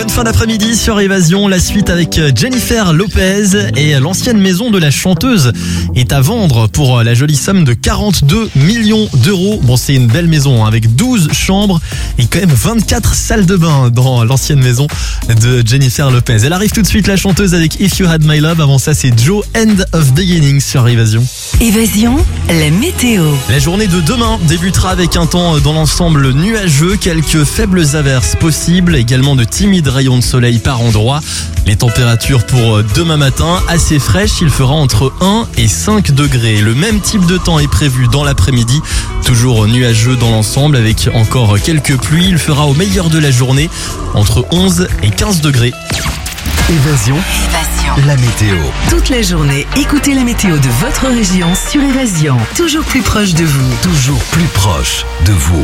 Bonne fin d'après-midi sur Évasion, la suite avec Jennifer Lopez et l'ancienne maison de la chanteuse est à vendre pour la jolie somme de 42 millions d'euros. Bon, c'est une belle maison avec 12 chambres et quand même 24 salles de bain dans l'ancienne maison de Jennifer Lopez. Elle arrive tout de suite, la chanteuse, avec If You Had My Love. Avant ça, c'est Joe, End of Beginning sur Évasion. Évasion, la météo. La journée de demain débutera avec un temps dans l'ensemble nuageux, quelques faibles averses possibles, également de timides rayons de soleil par endroits. Les températures pour demain matin, assez fraîches, il fera entre 1 et 5 degrés. Le même type de temps est prévu dans l'après-midi, toujours nuageux dans l'ensemble avec encore quelques pluies. Il fera au meilleur de la journée entre 11 et 15 degrés. Évasion, la météo. Toute la journée, écoutez la météo de votre région sur Évasion. Toujours plus proche de vous. Toujours plus proche de vous.